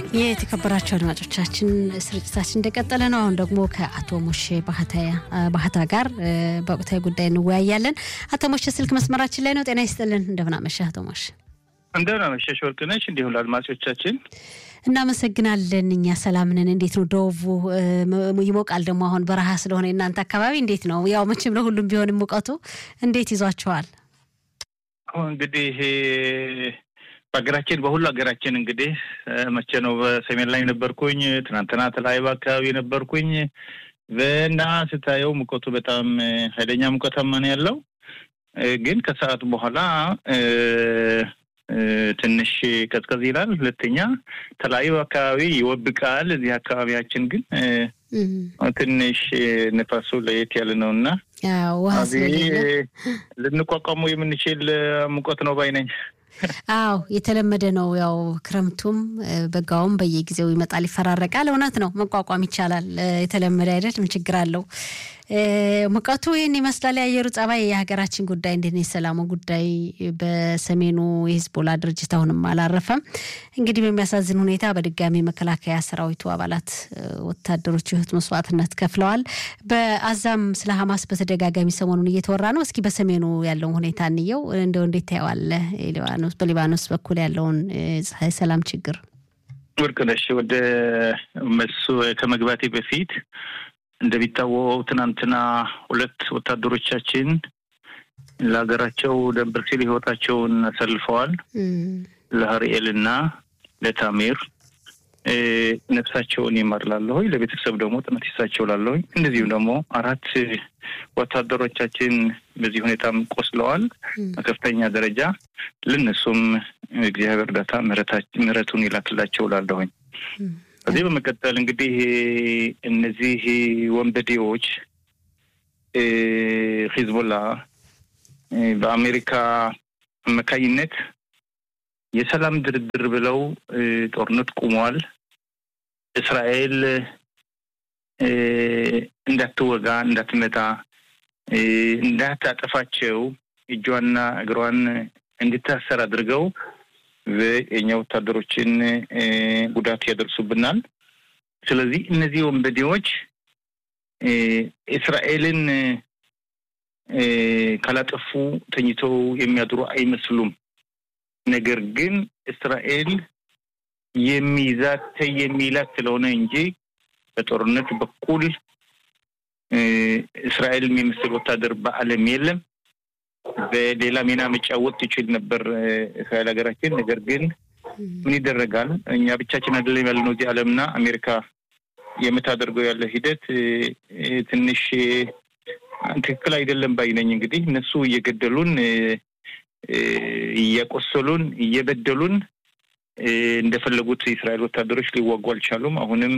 የተከበራችሁ አድማጮቻችን ስርጭታችን እንደቀጠለ ነው። አሁን ደግሞ ከአቶ ሞሼ ባህታ ጋር በወቅታዊ ጉዳይ እንወያያለን። አቶ ሞሼ ስልክ መስመራችን ላይ ነው። ጤና ይስጥልን። እንደምን አመሸህ አቶ ሞሼ? እንደምን አመሸሽ ወርቅነሽ። እንዲሁ ለአድማጮቻችን እናመሰግናለን። እኛ ሰላም ነን። እንዴት ነው ዶቭ? ይሞቃል ደግሞ አሁን በረሃ ስለሆነ እናንተ አካባቢ እንዴት ነው? ያው መቼም ለሁሉም ቢሆን ሙቀቱ እንዴት ይዟችኋል? አሁን እንግዲህ በአገራችን በሁሉ አገራችን እንግዲህ መቼ ነው በሰሜን ላይ ነበርኩኝ፣ ትናንትና ተላይባ አካባቢ ነበርኩኝ። እና ስታየው ሙቀቱ በጣም ኃይለኛ ሙቀታማ ነው ያለው። ግን ከሰዓት በኋላ ትንሽ ቀዝቀዝ ይላል። ሁለተኛ ተላይባ አካባቢ ይወብቃል። እዚህ አካባቢያችን ግን ትንሽ ነፋሱ ለየት ያለ ነውና ልንቋቋሙ የምንችል ሙቀት ነው ባይነኝ። አዎ የተለመደ ነው። ያው ክረምቱም በጋውም በየጊዜው ይመጣል ይፈራረቃል። እውነት ነው መቋቋም ይቻላል። የተለመደ አይደል? ምን ችግር አለው? ሙቀቱ ይሄን ይመስላል። የአየሩ ጸባይ የሀገራችን ጉዳይ እንዴት ነው? የሰላሙ ጉዳይ በሰሜኑ የሂዝቦላ ድርጅት አሁንም አላረፈም። እንግዲህ በሚያሳዝን ሁኔታ በድጋሚ መከላከያ ሰራዊቱ አባላት ወታደሮች ህይወት መስዋዕትነት ከፍለዋል። በአዛም ስለ ሐማስ በተደጋጋሚ ሰሞኑን እየተወራ ነው። እስኪ በሰሜኑ ያለውን ሁኔታ እንየው። እንደው እንዴት ታየዋለህ? በሊባኖስ በኩል ያለውን ሰላም ችግር። ወርቅነሽ ወደ መሱ ከመግባቴ በፊት እንደሚታወቀው ትናንትና ሁለት ወታደሮቻችን ለሀገራቸው ደንበር ሲል ህይወታቸውን አሳልፈዋል። ለሀሪኤልና ለታሚር ነፍሳቸውን ይማርላለሁ። ለቤተሰብ ደግሞ ጥናት ይሳቸውላለሁ። እንደዚሁም ደግሞ አራት ወታደሮቻችን በዚህ ሁኔታም ቆስለዋል በከፍተኛ ደረጃ። ለነሱም እግዚአብሔር እርዳታ ምሕረቱን ይላክላቸው ላለሁኝ። ከዚህ በመቀጠል እንግዲህ እነዚህ ወንበዴዎች ሂዝቦላ በአሜሪካ አማካይነት የሰላም ድርድር ብለው ጦርነት ቆመዋል። እስራኤል እንዳትወጋ እንዳትመታ እንዳታጠፋቸው እጇና እግሯን እንድታሰር አድርገው የኛ ወታደሮችን ጉዳት ያደርሱብናል። ስለዚህ እነዚህ ወንበዴዎች እስራኤልን ካላጠፉ ተኝተው የሚያድሩ አይመስሉም። ነገር ግን እስራኤል የሚላት ስለሆነ እንጂ በጦርነት በኩል እስራኤል የሚመስል ወታደር በዓለም የለም። በሌላ ሚና መጫወት ይችል ነበር እስራኤል ሀገራችን። ነገር ግን ምን ይደረጋል? እኛ ብቻችን አይደለም ያለነው እዚህ ዓለምና አሜሪካ የምታደርገው ያለ ሂደት ትንሽ ትክክል አይደለም ባይነኝ። እንግዲህ እነሱ እየገደሉን እያቆሰሉን እየበደሉን እንደፈለጉት እስራኤል ወታደሮች ሊዋጉ አልቻሉም። አሁንም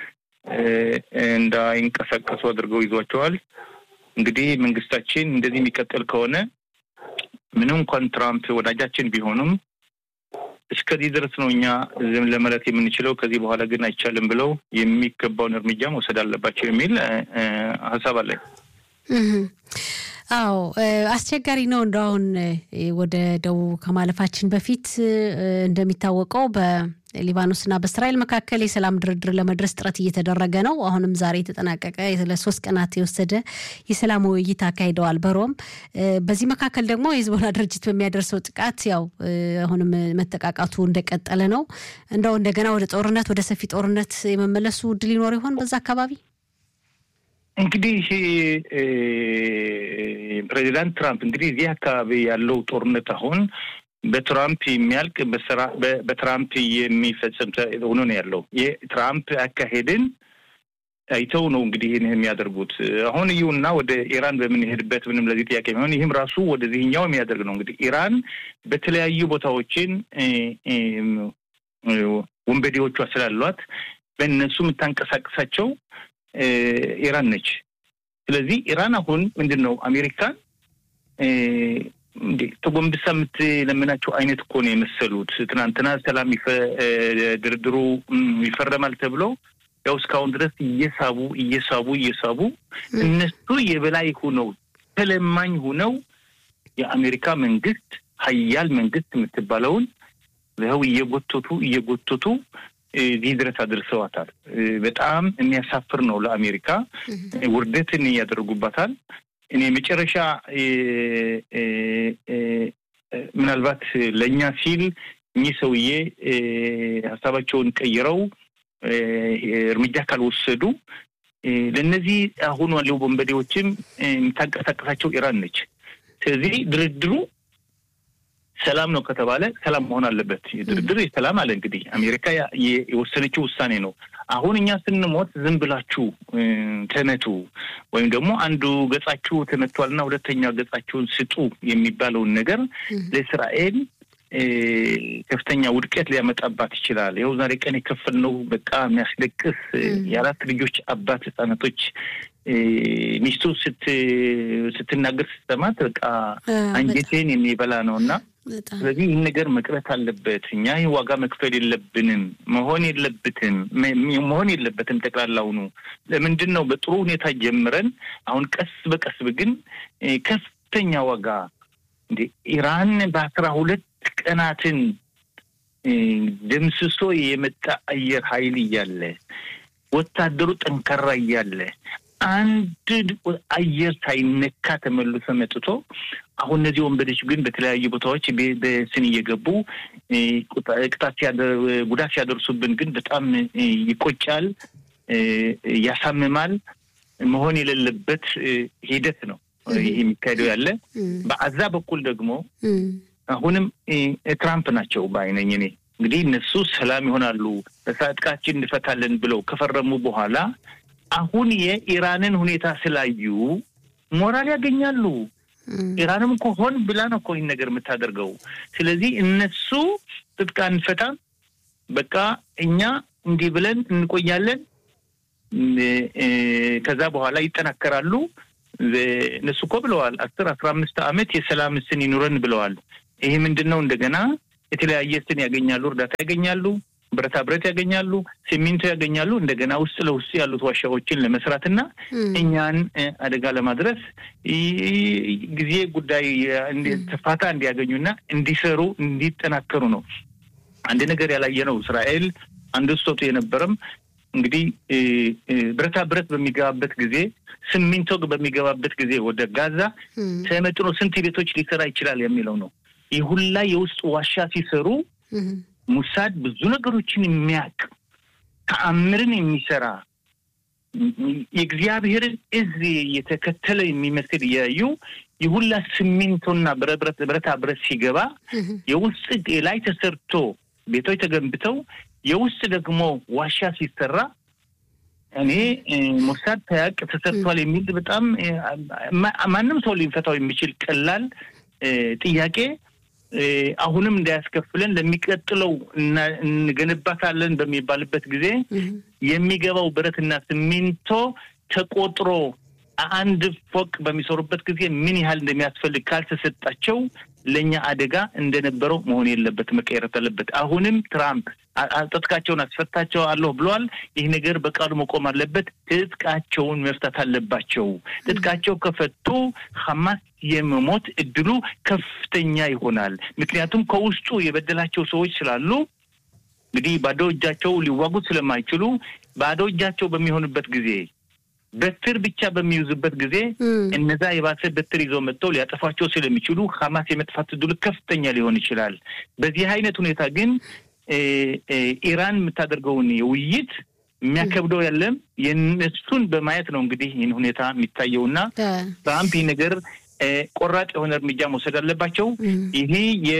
እንዳይንቀሳቀሱ አድርገው ይዟቸዋል። እንግዲህ መንግስታችን እንደዚህ የሚቀጥል ከሆነ ምንም እንኳን ትራምፕ ወዳጃችን ቢሆኑም እስከዚህ ድረስ ነው እኛ ዝም ለማለት የምንችለው። ከዚህ በኋላ ግን አይቻልም ብለው የሚገባውን እርምጃ መውሰድ አለባቸው የሚል ሐሳብ አለኝ። አዎ አስቸጋሪ ነው። እንደውን ወደ ደቡብ ከማለፋችን በፊት እንደሚታወቀው በሊባኖስና በእስራኤል መካከል የሰላም ድርድር ለመድረስ ጥረት እየተደረገ ነው። አሁንም ዛሬ የተጠናቀቀ ለ3 ቀናት የወሰደ የሰላም ውይይት አካሂደዋል በሮም። በዚህ መካከል ደግሞ የሂዝቦላ ድርጅት በሚያደርሰው ጥቃት ያው አሁንም መተቃቃቱ እንደቀጠለ ነው። እንደው እንደገና ወደ ጦርነት ወደ ሰፊ ጦርነት የመመለሱ እድል ሊኖር ይሆን በዛ አካባቢ? እንግዲህ ፕሬዚዳንት ትራምፕ እንግዲህ እዚህ አካባቢ ያለው ጦርነት አሁን በትራምፕ የሚያልቅ በትራምፕ የሚፈጸም ሆኖ ነው ያለው። የትራምፕ አካሄድን አይተው ነው እንግዲህ ይሄን የሚያደርጉት። አሁን ይሁንና ወደ ኢራን በምንሄድበት ምንም ለዚህ ጥያቄ የሚሆን ይህም ራሱ ወደዚህኛው የሚያደርግ ነው። እንግዲህ ኢራን በተለያዩ ቦታዎችን ወንበዴዎቿ ስላሏት በእነሱ የምታንቀሳቀሳቸው ኢራን ነች። ስለዚህ ኢራን አሁን ምንድነው አሜሪካን ተጎንብሳ የምትለምናቸው አይነት እኮ ነው የመሰሉት። ትናንትና ሰላም ድርድሩ ይፈረማል ተብሎ ያው እስካሁን ድረስ እየሳቡ እነሱ የበላይ ሆነው ተለማኝ ሆነው የአሜሪካ መንግስት ኃያል መንግስት የምትባለውን ይኸው እየጎተቱ እዚህ ድረስ አድርሰዋታል። በጣም የሚያሳፍር ነው ለአሜሪካ ውርደትን ያደርጉባታል። እኔ መጨረሻ ምናልባት ለኛ ሲል እኚህ ሰውዬ ሐሳባቸውን ቀይረው እርምጃ ካልወሰዱ ለነዚህ አሁን ያለው ቦምበዴዎችም የምታንቀሳቀሳቸው ኢራን ነች። ስለዚህ ድርድሩ ሰላም ነው ከተባለ ሰላም መሆን አለበት። ድርድር ሰላም አለ እንግዲህ አሜሪካ የወሰነችው ውሳኔ ነው። አሁን እኛ ስንሞት ዝም ብላችሁ ተመቱ ወይም ደግሞ አንዱ ገጻችሁ ተመቷልና ሁለተኛው ገጻችሁን ስጡ የሚባለው ነገር ለእስራኤል ከፍተኛ ውድቀት ሊያመጣባት ይችላል። ይኸው ዛሬ ቀን የከፈልነው በቃ የሚያስለቅስ የአራት ልጆች አባት ህፃናቶች ሚስቱ ስትናገር ስትሰማት በቃ አንጀቴን የሚበላ ነውና ስለዚህ ይህ ነገር መቅረት አለበት። እኛ ዋጋ መክፈል የለብንም መሆን የለበትም ጠቅላላው ነው። ለምንድን ነው በጥሩ ሁኔታ ጀምረን አሁን ቀስ በቀስ ግን ከፍተኛ ዋጋ እንደ ኢራን በ12 ቀናትን ደምስሶ የመጣ አየር ኃይል እያለ ወታደሩ ጠንካራ እያለ አንድ አየር ሳይነካ ተመልሶ መጥቶ አሁን እነዚህ ወንበዴዎች ግን በተለያዩ ቦታዎች በስን እየገቡ ጉዳት ሲያደርሱብን ግን በጣም ይቆጫል፣ ያሳምማል። መሆን የሌለበት ሂደት ነው ይሄ የሚካሄደው ያለ። በአዛ በኩል ደግሞ አሁንም ትራምፕ ናቸው ባይነኝ እኔ እንግዲህ እነሱ ሰላም ይሆናሉ በሳጥቃችን እንፈታለን ብለው ከፈረሙ በኋላ አሁን የኢራንን ሁኔታ ስላዩ ሞራል ያገኛሉ። ኢራንም እኮ ሆን ብላ ነው እኮ ይሄን ነገር የምታደርገው። ስለዚህ እነሱ ጥቃን ፈታ በቃ እኛ እንዲህ ብለን እንቆያለን ከዛ በኋላ ይጠናከራሉ። እነሱ እኮ ብለዋል 10-15 አመት የሰላም ስን ይኑረን ብለዋል። ይሄ ምንድነው እንደገና የተለያየ ስን ያገኛሉ፣ እርዳታ ያገኛሉ፣ ብረታ ብረት ያገኛሉ፣ ሲሚንቶ ያገኛሉ። እንደገና ውስጥ ለውስጥ ያሉት ዋሻዎችን ለመስራትና እኛን አደጋ ለማድረስ ጊዜ ጉዳይ ተፋታ እንዲያገኙና እንዲሰሩ እንዲጠናከሩ ነው። አንድ ነገር ያላየነው እስራኤል አንድ ስቶት የነበረም እንግዲህ ብረታ ብረት በሚገባበት ጊዜ ሲሚንቶ በሚገባበት ጊዜ ወደ ጋዛ ተመጥኖ ስንት ቤቶች ሊሰራ ይችላል የሚለው ነው። ይህ ሁላ የውስጥ ዋሻ ሲሰሩ ሙሳድ ብዙ ነገሮችን የሚያቅ ተአምርን የሚሰራ የእግዚአብሔርን የተከተለ የሚመስል ያዩ ይሁላ ሲሚንቶና ብረታ ብረት ሲገባ የውስጥ ላይ ተሰርቶ ቤቶች ተገንብተው የውስጥ ደግሞ ዋሻ ሲሰራ እኔ ሙሳድ ታያቅ ተሰርቷል የሚል በጣም ማንንም ሰው ሊፈታው የሚችል ቀላል ጥያቄ አሁንም እንዳያስከፍለን ለሚቀጥለው እንገነባታለን በሚባልበት ጊዜ የሚገባው ብረትና ሲሚንቶ ተቆጥሮ አንድ ፎቅ በሚሰሩበት ጊዜ ምን ያህል እንደሚያስፈልግ ካልተሰጣቸው ለኛ አደጋ እንደነበረው መሆን የለበት መቀየር አለበት። አሁንም ትራምፕ አጥቃቸውን አስፈታቸው አለው ብሏል። ይህ ነገር በቃሉ መቆም አለበት። ትጥቃቸውን መፍታት አለባቸው። ትጥቃቸው ከፈቱ ሐማስ የመሞት እድሉ ከፍተኛ ይሆናል። ምክንያቱም ከውስጡ የበደላቸው ሰዎች ስላሉ እንግዲህ ባዶ እጃቸው ሊዋጉት ስለማይችሉ ባዶ እጃቸው በሚሆንበት ጊዜ በትር ብቻ በሚይዙበት ጊዜ እነዛ የባሰ በትር ይዘው መጥተው ሊያጠፋቸው ስለሚችሉ ሐማስ የመጥፋት እድሉ ከፍተኛ ሊሆን ይችላል። በዚህ አይነት ሁኔታ ግን ኢራን የምታደርገውን የውይይት የሚያከብደው ያለም የነሱን በማየት ነው እንግዲህ ይህን ሁኔታ የሚታየውና ትራምፕ ይህ ነገር ቆራጥ የሆነ እርምጃ መውሰድ አለባቸው። ይሄ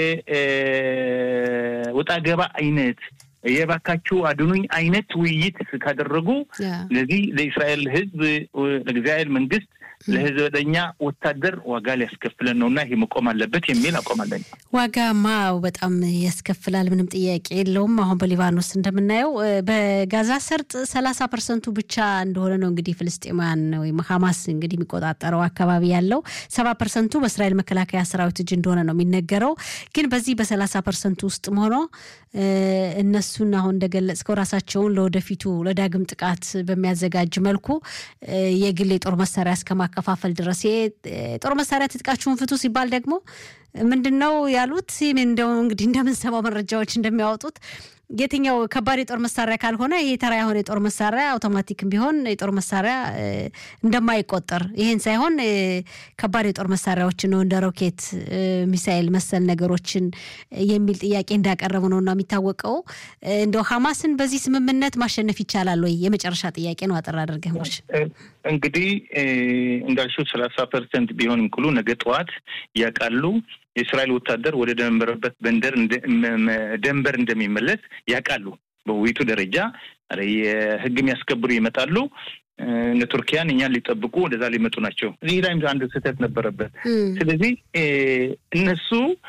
የወጣ ገባ አይነት የባካችሁ አድኑኝ አይነት ውይይት ካደረጉ ለዚህ ለእስራኤል ህዝብ ለእግዚአብሔር መንግስት ለህዝበኛ ወታደር ዋጋ ሊያስከፍለን ነውና ይሄ መቆም አለበት የሚል አቆማለኝ። ዋጋማ በጣም ያስከፍላል ምንም ጥያቄ የለውም። አሁን በሊባኖስ እንደምናየው በጋዛ ሰርጥ 30% ብቻ እንደሆነ ነው እንግዲህ ፍልስጤማውያን ወይ ሐማስ እንግዲህ የሚቆጣጠረው አካባቢ ያለው 70% በእስራኤል መከላከያ ሰራዊት እጅ እንደሆነ ነው የሚነገረው። ግን በዚህ በ30% ውስጥ ሆኖ እነሱን አሁን እንደገለጽከው ራሳቸውን ለወደፊቱ ለዳግም ጥቃት በሚያዘጋጅ መልኩ የግል የጦር መሳሪያ እስከማከፋፈል ድረስ የጦር መሳሪያ ትጥቃችሁን ፍቱ ሲባል ደግሞ ምንድነው ያሉት? እንደው እንግዲህ እንደምንሰማው መረጃዎች እንደሚያወጡት የትኛው ከባድ የጦር መሳሪያ ካልሆነ ይሄ ተራ የሆነ የጦር መሳሪያ አውቶማቲክም ቢሆን የጦር መሳሪያ እንደማይቆጠር ይሄን ሳይሆን ከባድ የጦር መሳሪያዎች ነው እንደ ሮኬት ሚሳኤል መሰል ነገሮችን የሚል ጥያቄ እንዳቀረቡ ነውና የሚታወቀው እንደው ሐማስን በዚህ ስምምነት ማሸነፍ ይቻላል ወይ የመጨረሻ ጥያቄ ነው አጠራ አድርገህ ማለት እንግዲህ እንዳልሽው 30% ቢሆንም ሁሉ ነገ ጠዋት ያቃሉ የእስራኤል ወታደር ወደ ደንበረበት ደንበር እንደሚመለስ ያቃሉ በውይይቱ ደረጃ የህግ የሚያስከብሩ ይመጣሉ ቱርኪያን እኛን ሊጠብቁ ወደዛ ሊመጡ ናቸው እዚህ ላይ አንድ ስህተት ነበረበት ስለዚህ እነሱ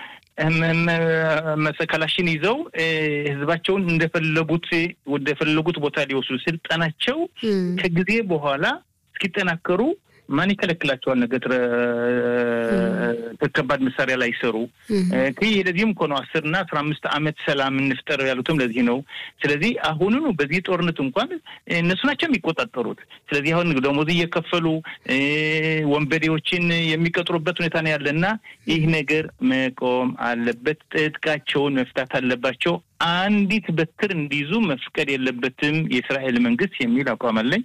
መሰከላሽን ይዘው ህዝባቸውን እንደፈለጉት ቦታ ሊወስዱ ስልጣናቸው ከጊዜ በኋላ እስኪጠናከሩ ማን ይከለክላቸዋል ነገር ተከባድ መሳሪያ ላይ ይሰሩ ለዚህም ኮኖ 10 እና 15 አመት ሰላም እንፍጠር ያሉትም ለዚህ ነው ስለዚህ አሁንኑ በዚህ ጦርነት እንኳን እነሱ ናቸው የሚቆጣጠሩት ስለዚህ አሁን ደሞዝ እየከፈሉ ወንበዴዎችን የሚቀጥሩበት ሁኔታ ነው ያለና ይህ ነገር መቆም አለበት ጥጥቃቸውን መፍታት አለባቸው አንዲት በትር እንዲይዙ መፍቀድ የለበትም የእስራኤል መንግስት የሚል አቋም አለኝ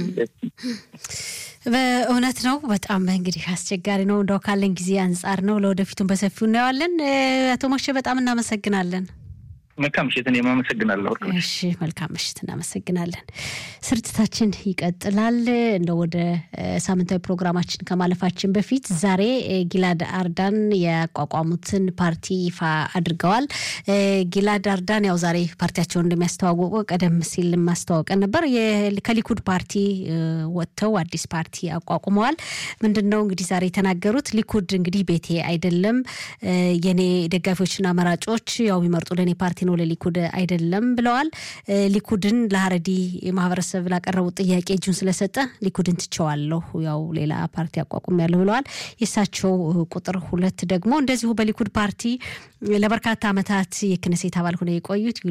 በእውነት ነው በጣም እንግዲህ አስቸጋሪ ነው እንደው ካለን ጊዜ አንፃር ነው ለወደፊቱም በሰፊው እናያለን አቶ ሞሼ በጣም እናመሰግናለን መልካም ምሽት እኔም አመሰግናለሁ እሺ መልካም ምሽት እናመሰግናለን ስርጭታችን ይቀጥላል እንደው ወደ ሳምንታዊ ፕሮግራማችን ከማለፋችን በፊት ዛሬ ጊላድ አርዳን ያቋቋሙትን ፓርቲ ይፋ አድርገዋል ጊላድ አርዳን ያው ዛሬ ፓርቲያቸውን እንደሚያስተዋውቁ ቀደም ሲል ማስተዋወቀን ነበር ከሊኩድ ፓርቲ ወጥተው አዲስ ፓርቲ አቋቁመዋል ምንድነው እንግዲህ ዛሬ ተናገሩት ሊኩድ እንግዲህ ቤቴ አይደለም የኔ ደጋፊዎችና መራጮች ያው የሚመርጡ ለኔ ፓርቲ ነው ለሊኩድ አይደለም ብለዋል ሊኩድን ለሐረዲ ማህበረሰብ ላቀረቡት ጥያቄ እጁን ስለሰጠ ሊኩድን ትቸዋለሁ ያው ሌላ ፓርቲ አቋቁሜያለሁ ብለዋል የሳቸው ቁጥር 2 ደግሞ እንደዚሁ በሊኩድ ፓርቲ ለበርካታ አመታት የክነሴት አባል ሆነው የቆዩት